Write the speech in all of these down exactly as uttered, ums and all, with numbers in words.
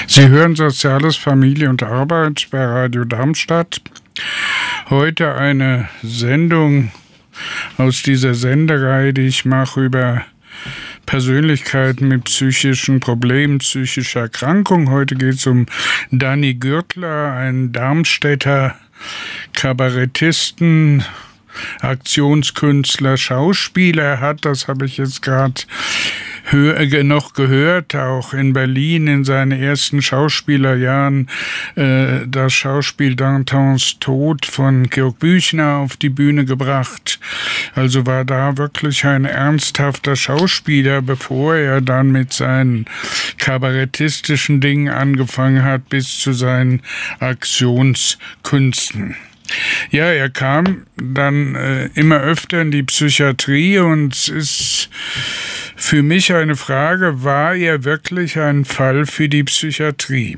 Sie hören Soziales, Familie und Arbeit bei Radio Darmstadt. Heute eine Sendung aus dieser Sendereihe, die ich mache über Persönlichkeiten mit psychischen Problemen, psychischer Erkrankung. Heute geht es um Danny Gürtler, einen Darmstädter Kabarettisten, Aktionskünstler, Schauspieler. Er hat, das habe ich jetzt gerade noch gehört, auch in Berlin in seinen ersten Schauspielerjahren äh, das Schauspiel Dantons Tod von Georg Büchner auf die Bühne gebracht. Also war da wirklich ein ernsthafter Schauspieler, bevor er dann mit seinen kabarettistischen Dingen angefangen hat, bis zu seinen Aktionskünsten. Ja, er kam dann äh, immer öfter in die Psychiatrie und es ist für mich eine Frage, war er wirklich ein Fall für die Psychiatrie?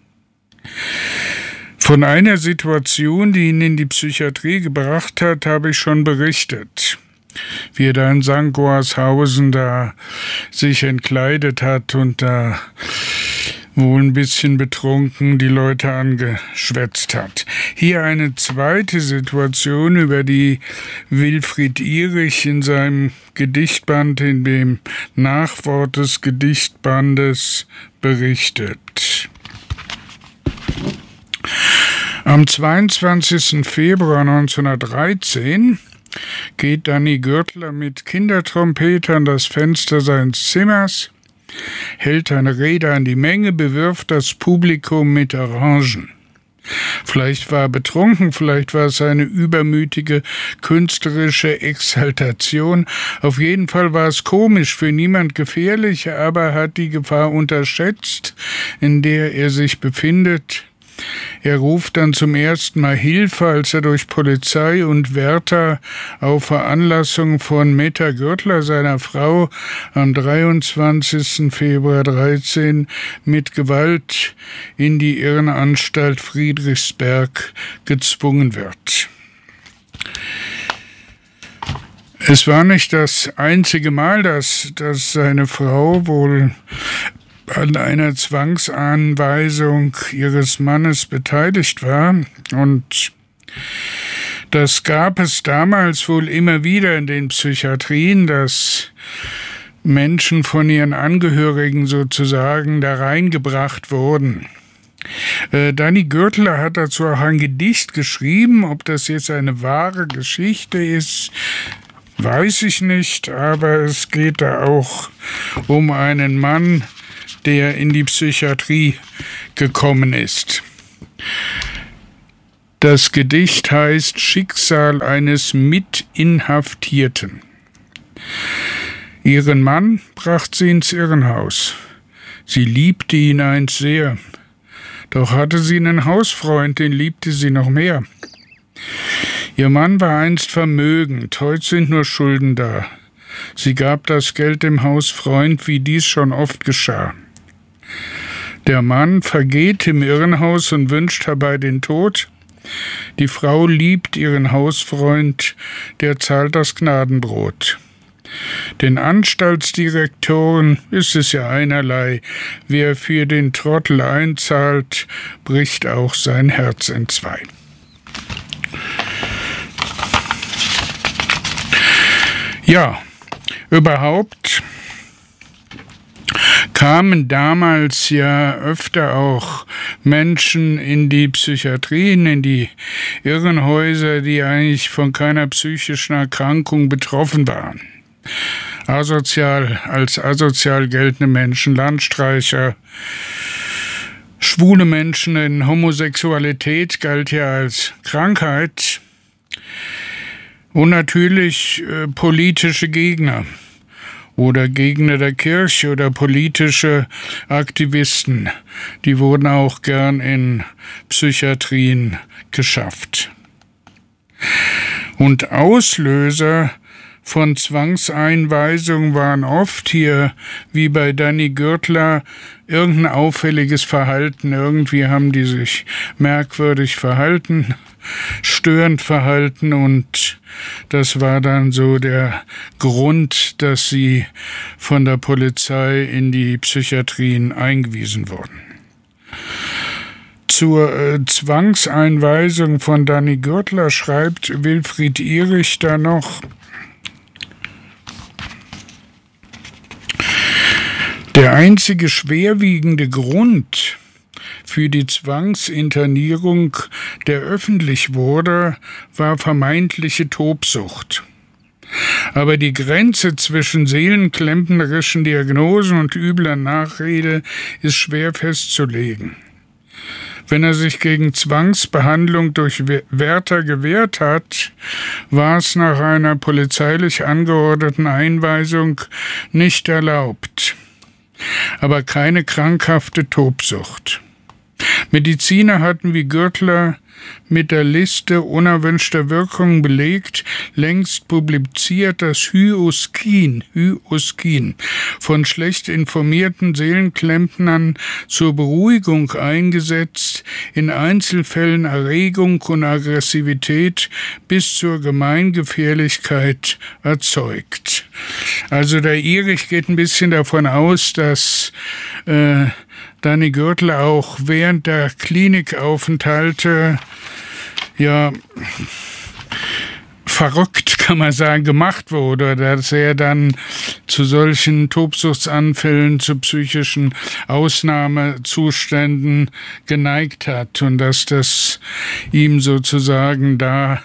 Von einer Situation, die ihn in die Psychiatrie gebracht hat, habe ich schon berichtet. Wie er da in Sankt Goarshausen da sich entkleidet hat und da wohl ein bisschen betrunken die Leute angeschwätzt hat. Hier eine zweite Situation, über die Wilfried Ihrig in seinem Gedichtband, in dem Nachwort des Gedichtbandes berichtet. Am zweiundzwanzigsten Februar neunzehnhundertdreizehn geht Danny Gürtler mit Kindertrompete an das Fenster seines Zimmers, hält eine Rede an die Menge, bewirft das Publikum mit Orangen. Vielleicht war er betrunken, vielleicht war es eine übermütige künstlerische Exaltation. Auf jeden Fall war es komisch, für niemand gefährlich, aber hat die Gefahr unterschätzt, in der er sich befindet. Er ruft dann zum ersten Mal Hilfe, als er durch Polizei und Wärter auf Veranlassung von Meta Gürtler, seiner Frau, am dreiundzwanzigsten Februar dreizehn mit Gewalt in die Irrenanstalt Friedrichsberg gezwungen wird. Es war nicht das einzige Mal, dass, dass seine Frau wohl an einer Zwangsanweisung ihres Mannes beteiligt war. Und das gab es damals wohl immer wieder in den Psychiatrien, dass Menschen von ihren Angehörigen sozusagen da reingebracht wurden. Äh, Danny Gürtler hat dazu auch ein Gedicht geschrieben. Ob das jetzt eine wahre Geschichte ist, weiß ich nicht, aber es geht da auch um einen Mann, der in die Psychiatrie gekommen ist. Das Gedicht heißt Schicksal eines Mitinhaftierten. Ihren Mann brachte sie ins Irrenhaus. Sie liebte ihn einst sehr. Doch hatte sie einen Hausfreund, den liebte sie noch mehr. Ihr Mann war einst vermögend, heute sind nur Schulden da. Sie gab das Geld dem Hausfreund, wie dies schon oft geschah. Der Mann vergeht im Irrenhaus und wünscht herbei den Tod. Die Frau liebt ihren Hausfreund, der zahlt das Gnadenbrot. Den Anstaltsdirektoren ist es ja einerlei, wer für den Trottel einzahlt, bricht auch sein Herz entzwei. Ja, überhaupt kamen damals ja öfter auch Menschen in die Psychiatrien, in die Irrenhäuser, die eigentlich von keiner psychischen Erkrankung betroffen waren. Asozial, als asozial geltende Menschen, Landstreicher, schwule Menschen, denn Homosexualität galt ja als Krankheit und natürlich äh, politische Gegner oder Gegner der Kirche oder politische Aktivisten, die wurden auch gern in Psychiatrien geschafft. Und Auslöser von Zwangseinweisungen waren oft hier, wie bei Danny Gürtler, irgendein auffälliges Verhalten. Irgendwie haben die sich merkwürdig verhalten, störend verhalten, und das war dann so der Grund, dass sie von der Polizei in die Psychiatrien eingewiesen wurden. Zur äh, Zwangseinweisung von Danny Gürtler schreibt Wilfried Ihrig da noch: Der einzige schwerwiegende Grund für die Zwangsinternierung, der öffentlich wurde, war vermeintliche Tobsucht. Aber die Grenze zwischen seelenklempnerischen Diagnosen und übler Nachrede ist schwer festzulegen. Wenn er sich gegen Zwangsbehandlung durch Wärter gewehrt hat, war es nach einer polizeilich angeordneten Einweisung nicht erlaubt, aber keine krankhafte Tobsucht. Mediziner hatten wie Gürtler mit der Liste unerwünschter Wirkungen belegt, längst publiziert, dass Hyoscin, Hyoscin von schlecht informierten Seelenklempnern zur Beruhigung eingesetzt, in Einzelfällen Erregung und Aggressivität bis zur Gemeingefährlichkeit erzeugt. Also der Ihrig geht ein bisschen davon aus, dass äh, Danny Gürtler auch während der Klinikaufenthalte ja verrückt, kann man sagen, gemacht wurde, dass er dann zu solchen Tobsuchtsanfällen, zu psychischen Ausnahmezuständen geneigt hat und dass das ihm sozusagen da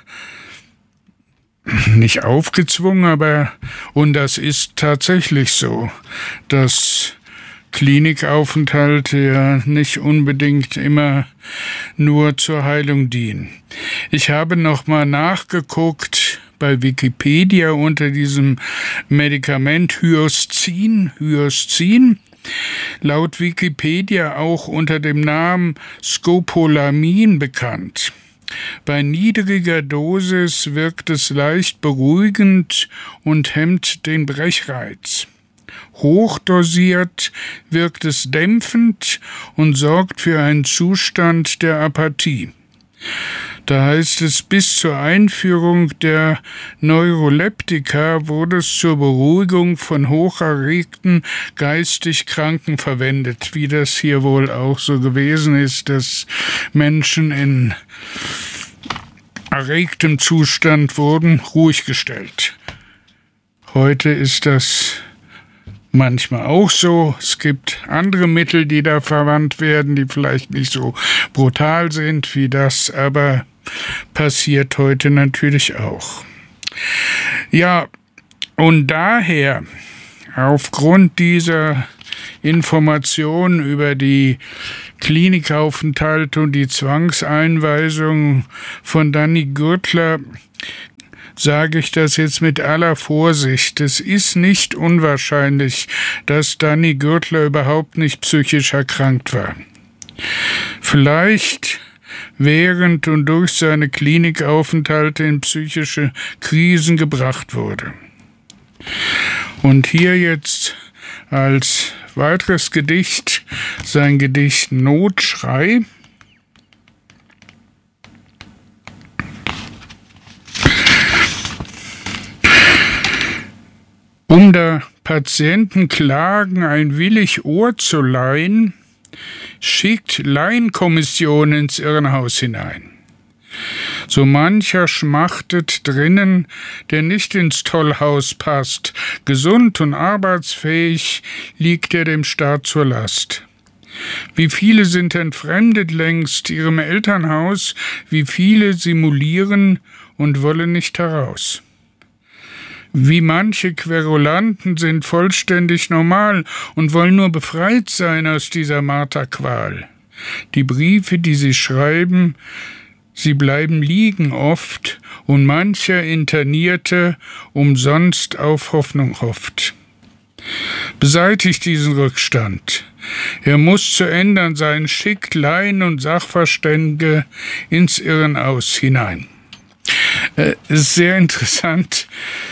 nicht aufgezwungen, aber und das ist tatsächlich so, dass Klinikaufenthalte ja nicht unbedingt immer nur zur Heilung dienen. Ich habe nochmal nachgeguckt bei Wikipedia unter diesem Medikament Hyoscin, Hyoscin, laut Wikipedia auch unter dem Namen Scopolamin bekannt. Bei niedriger Dosis wirkt es leicht beruhigend und hemmt den Brechreiz. Hochdosiert wirkt es dämpfend und sorgt für einen Zustand der Apathie. Da heißt es, bis zur Einführung der Neuroleptika wurde es zur Beruhigung von hocherregten, geistig Kranken verwendet, wie das hier wohl auch so gewesen ist, dass Menschen in erregtem Zustand wurden ruhig gestellt. Heute ist das manchmal auch so. Es gibt andere Mittel, die da verwandt werden, die vielleicht nicht so brutal sind wie das, aber passiert heute natürlich auch. Ja, und daher, aufgrund dieser Informationen über die Klinikaufenthalte und die Zwangseinweisung von Danny Gürtler, sage ich das jetzt mit aller Vorsicht. Es ist nicht unwahrscheinlich, dass Danny Gürtler überhaupt nicht psychisch erkrankt war. Vielleicht während und durch seine Klinikaufenthalte in psychische Krisen gebracht wurde. Und hier jetzt als weiteres Gedicht sein Gedicht Notschrei. Um der Patienten Klagen ein willig Ohr zu leihen, schickt Laienkommission ins Irrenhaus hinein. So mancher schmachtet drinnen, der nicht ins Tollhaus passt, gesund und arbeitsfähig liegt er dem Staat zur Last. Wie viele sind entfremdet längst ihrem Elternhaus, wie viele simulieren und wollen nicht heraus. Wie manche Querulanten sind vollständig normal und wollen nur befreit sein aus dieser Marterqual. Die Briefe, die sie schreiben, sie bleiben liegen oft, und mancher Internierte umsonst auf Hoffnung hofft. Beseitigt diesen Rückstand. Er muss zu ändern sein, schickt Laien und Sachverständige ins Irrenhaus hinein. Äh, ist sehr interessant,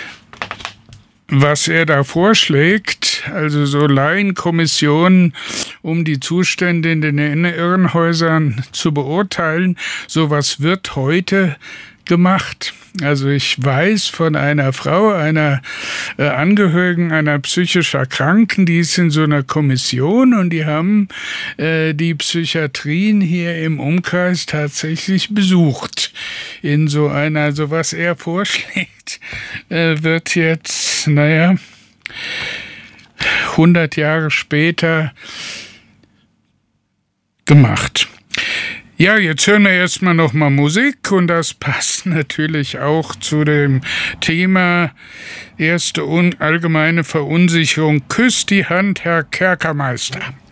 was er da vorschlägt, also so Laienkommissionen, um die Zustände in den Irrenhäusern zu beurteilen. Sowas wird heute gemacht. Also ich weiß von einer Frau, einer äh, Angehörigen einer psychisch Erkrankten, die ist in so einer Kommission und die haben äh, die Psychiatrien hier im Umkreis tatsächlich besucht. In so einer, also was er vorschlägt, äh, wird jetzt, naja, hundert Jahre später gemacht. Ja, jetzt hören wir erstmal nochmal Musik und das passt natürlich auch zu dem Thema erste allgemeine Verunsicherung. Küsst die Hand, Herr Kerkermeister.